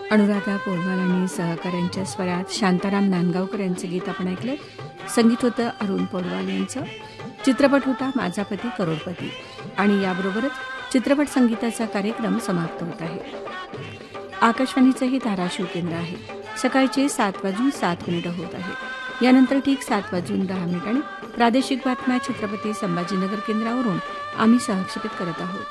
अनुराधा पौडवाल आणि सहकाऱ्यांच्या स्वरात शांताराम नांदगावकर यांचं गीत आपण ऐकलं. संगीत होतं अरुण पौडवाल यांचं. चित्रपट होता माझा पती करोडपती. आणि याबरोबरच चित्रपट संगीताचा कार्यक्रम समाप्त होत आहे. आकाशवाणीचं हे धाराशिव केंद्र आहे. सकाळचे 7:07 होत आहे. यानंतर ठीक 7:10 प्रादेशिक बातम्या छत्रपती संभाजीनगर केंद्रावरून आम्ही सहक्षेपित करत आहोत.